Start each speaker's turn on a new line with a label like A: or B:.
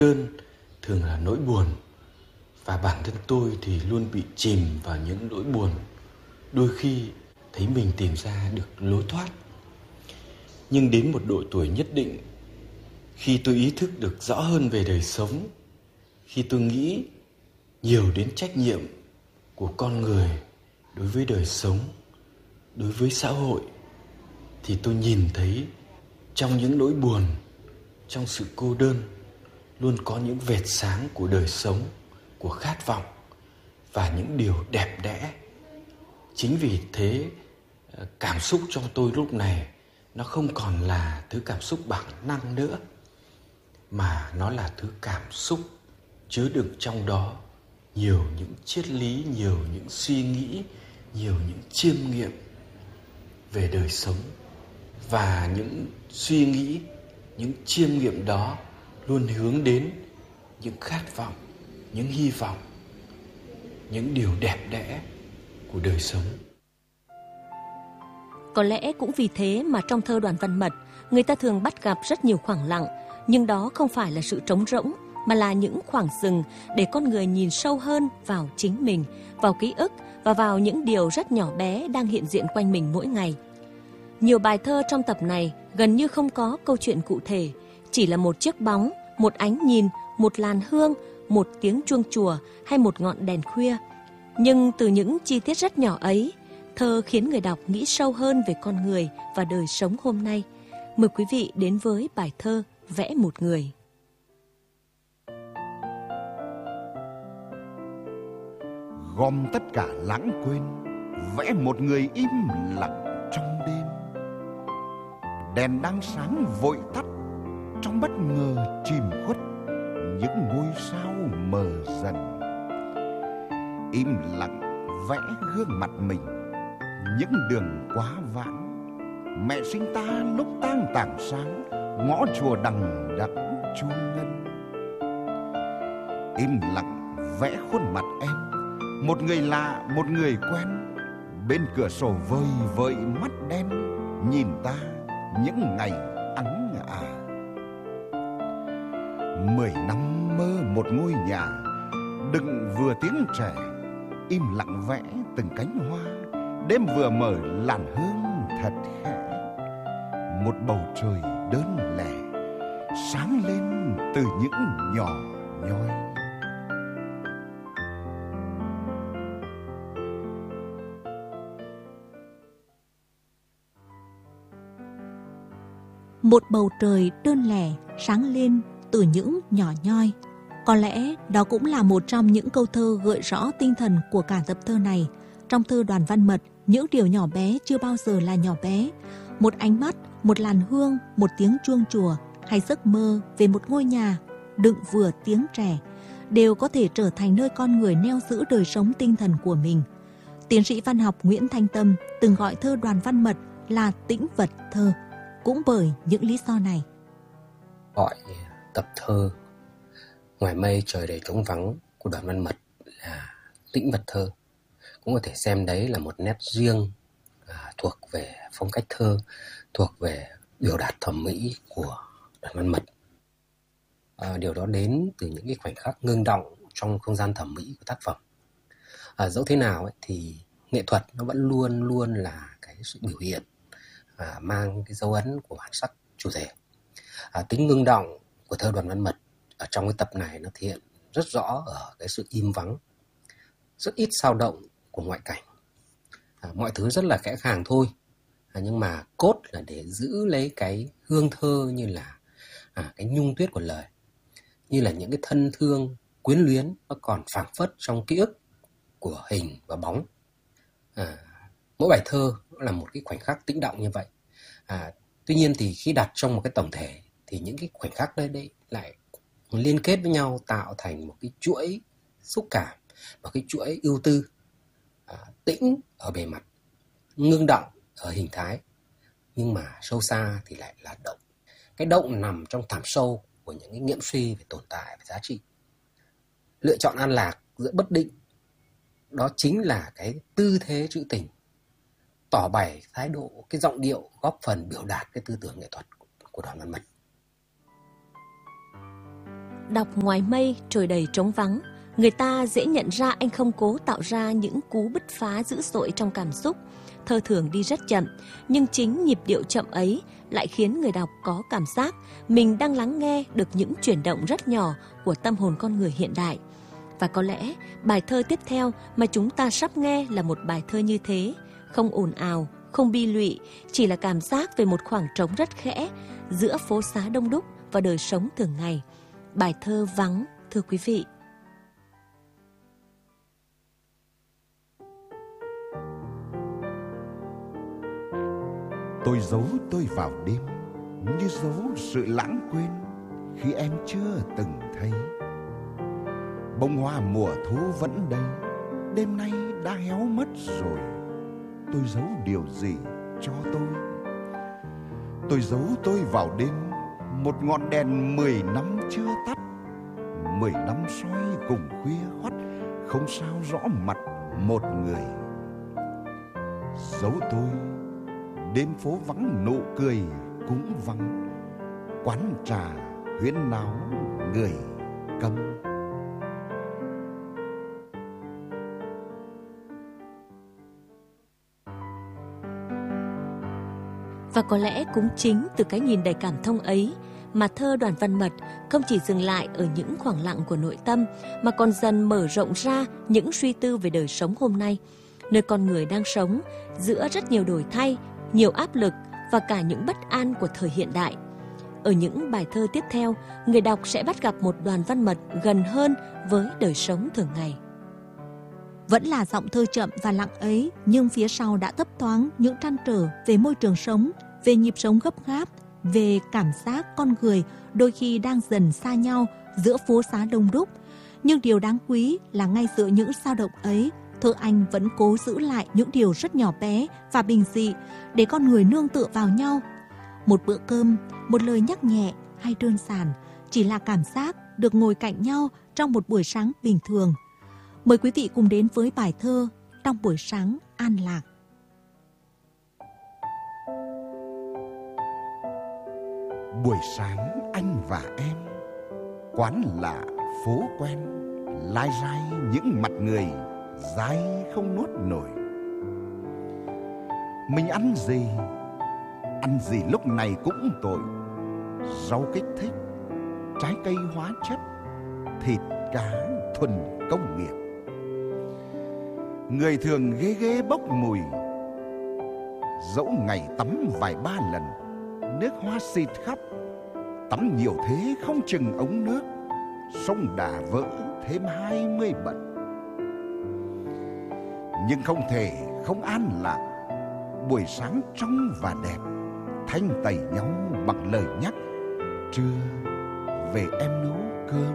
A: đơn thường là nỗi buồn, và bản thân tôi thì luôn bị chìm vào những nỗi buồn, đôi khi thấy mình tìm ra được lối thoát. Nhưng đến một độ tuổi nhất định, khi tôi ý thức được rõ hơn về đời sống, khi tôi nghĩ nhiều đến trách nhiệm của con người đối với đời sống, đối với xã hội, thì tôi nhìn thấy trong những nỗi buồn, trong sự cô đơn, luôn có những vệt sáng của đời sống, của khát vọng và những điều đẹp đẽ. Chính vì thế, cảm xúc trong tôi lúc này nó không còn là thứ cảm xúc bản năng nữa, mà nó là thứ cảm xúc chứa đựng trong đó nhiều những triết lý, nhiều những suy nghĩ, nhiều những chiêm nghiệm về đời sống. Và những suy nghĩ, những chiêm nghiệm đó luôn hướng đến những khát vọng, những hy vọng, những điều đẹp đẽ của đời sống.
B: Có lẽ cũng vì thế mà trong thơ Đoàn Văn Mật, người ta thường bắt gặp rất nhiều khoảng lặng, nhưng đó không phải là sự trống rỗng, mà là những khoảng dừng để con người nhìn sâu hơn vào chính mình, vào ký ức và vào những điều rất nhỏ bé đang hiện diện quanh mình mỗi ngày. Nhiều bài thơ trong tập này gần như không có câu chuyện cụ thể, chỉ là một chiếc bóng, một ánh nhìn, một làn hương, một tiếng chuông chùa hay một ngọn đèn khuya. Nhưng từ những chi tiết rất nhỏ ấy, thơ khiến người đọc nghĩ sâu hơn về con người và đời sống hôm nay. Mời quý vị đến với bài thơ Vẽ một người.
C: Gom tất cả lãng quên, vẽ một người im lặng trong đêm. Đèn đang sáng vội tắt, trong bất ngờ chìm khuất, những ngôi sao mờ dần. Im lặng vẽ gương mặt mình, những đường quá vãng. Mẹ sinh ta lúc tang tảng sáng, ngõ chùa đằng đẵng chuông ngân. Im lặng vẽ khuôn mặt em, một người lạ, một người quen. Bên cửa sổ vơi vợi mắt đen, nhìn ta những ngày ắng ả. 10 năm mơ một ngôi nhà, đừng vừa tiếng trẻ. Im lặng vẽ từng cánh hoa, đêm vừa mở làn hương thật khẽ. Một bầu trời đơn lẻ, sáng lên từ những nhỏ nhoi.
D: Một bầu trời đơn lẻ sáng lên từ những nhỏ nhoi. Có lẽ đó cũng là một trong những câu thơ gợi rõ tinh thần của cả tập thơ này. Trong thơ Đoàn Văn Mật, những điều nhỏ bé chưa bao giờ là nhỏ bé. Một ánh mắt, một làn hương, một tiếng chuông chùa hay giấc mơ về một ngôi nhà đựng vừa tiếng trẻ đều có thể trở thành nơi con người neo giữ đời sống tinh thần của mình. Tiến sĩ văn học Nguyễn Thanh Tâm từng gọi thơ Đoàn Văn Mật là tĩnh vật thơ, cũng bởi những lý do này.
E: Gọi tập thơ Ngoài mây trời đầy trống vắng của Đoàn Văn Mật là tĩnh vật thơ, cũng có thể xem đấy là một nét riêng thuộc về phong cách thơ, thuộc về biểu đạt thẩm mỹ của Đoàn Văn Mật. Điều đó đến từ những cái khoảnh khắc ngưng đọng trong không gian thẩm mỹ của tác phẩm. Dẫu thế nào ấy, thì nghệ thuật nó vẫn luôn luôn là cái sự biểu hiện mang cái dấu ấn của bản sắc chủ thể. Tính ngưng đọng của thơ Đoàn Văn Mật ở trong cái tập này nó thể hiện rất rõ ở cái sự im vắng, rất ít sao động của ngoại cảnh. Mọi thứ rất là khẽ khàng thôi, nhưng mà cốt là để giữ lấy cái hương thơ, như là cái nhung tuyết của lời, như là những cái thân thương quyến luyến nó còn phảng phất trong ký ức của hình và bóng. Mỗi bài thơ là một cái khoảnh khắc tĩnh động như vậy. Tuy nhiên thì khi đặt trong một cái tổng thể thì những cái khoảnh khắc đấy lại liên kết với nhau, tạo thành một cái chuỗi xúc cảm, một cái chuỗi ưu tư. Tĩnh ở bề mặt, ngưng động ở hình thái, nhưng mà sâu xa thì lại là động. Cái động nằm trong thẳm sâu của những cái nghiệm suy về tồn tại và giá trị. Lựa chọn an lạc giữa bất định, đó chính là cái tư thế trữ tình, tỏ bày thái độ, cái giọng điệu góp phần biểu đạt cái tư tưởng nghệ thuật của Đoàn Văn Mật.
B: đọc ngoài mây trời đầy trống vắng, người ta dễ nhận ra anh không cố tạo ra những cú bứt phá dữ dội trong cảm xúc. Thơ thường đi rất chậm, nhưng chính nhịp điệu chậm ấy lại khiến người đọc có cảm giác mình đang lắng nghe được những chuyển động rất nhỏ của tâm hồn con người hiện đại. Và có lẽ bài thơ tiếp theo mà chúng ta sắp nghe là một bài thơ như thế, không ồn ào, không bi lụy, chỉ là cảm giác về một khoảng trống rất khẽ giữa phố xá đông đúc và đời sống thường ngày. Bài thơ Vắng, thưa quý vị.
C: Tôi giấu tôi vào đêm như giấu sự lãng quên khi em chưa từng thấy. Bông hoa mùa thu vẫn đây, đêm nay đã héo mất rồi. Tôi giấu điều gì cho tôi? Tôi giấu tôi vào đêm, một ngọn đèn 10 năm chưa tắt. 10 năm soi cùng khuya khoắt, không sao rõ mặt một người. Giấu tôi, đêm phố vắng nụ cười cũng vắng, quán trà huyên náo người câm.
B: Và có lẽ cũng chính từ cái nhìn đầy cảm thông ấy mà thơ Đoàn Văn Mật không chỉ dừng lại ở những khoảng lặng của nội tâm, mà còn dần mở rộng ra những suy tư về đời sống hôm nay, nơi con người đang sống giữa rất nhiều đổi thay, nhiều áp lực và cả những bất an của thời hiện đại. Ở những bài thơ tiếp theo, người đọc sẽ bắt gặp một Đoàn Văn Mật gần hơn với đời sống thường ngày.
D: Vẫn là giọng thơ chậm và lặng ấy, nhưng phía sau đã thấp thoáng những trăn trở về môi trường sống, về nhịp sống gấp gáp, về cảm giác con người đôi khi đang dần xa nhau giữa phố xá đông đúc. Nhưng điều đáng quý là ngay giữa những dao động ấy, thơ anh vẫn cố giữ lại những điều rất nhỏ bé và bình dị để con người nương tựa vào nhau. Một bữa cơm, một lời nhắc nhẹ hay đơn giản, chỉ là cảm giác được ngồi cạnh nhau trong một buổi sáng bình thường. Mời quý vị cùng đến với bài thơ Trong buổi sáng an lạc.
C: Buổi sáng anh và em, quán lạ phố quen, lai rai những mặt người dai không nuốt nổi. Mình ăn gì lúc này cũng tội. Rau kích thích, trái cây hóa chất, thịt cá thuần công nghiệp. Người thường ghê ghê bốc mùi, dẫu ngày tắm vài ba lần, nước hoa xịt khắp. Tắm nhiều thế không chừng ống nước, sông đà vỡ thêm 20 bận. Nhưng không thể không an lạc. Buổi sáng trong và đẹp, thanh tẩy nhau bằng lời nhắc: trưa về em nấu cơm.